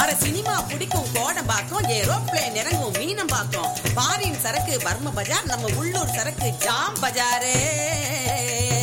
அரை சினிமா பிடிக்கும் கோடம்பாக்கம், ஏரோப்ளேன் இறங்கும் மீனம்பாக்கம், பாரின் சரக்கு பர்ம பஜார், நம்ம உள்ளூர் சரக்கு ஜாம் பஜாரே.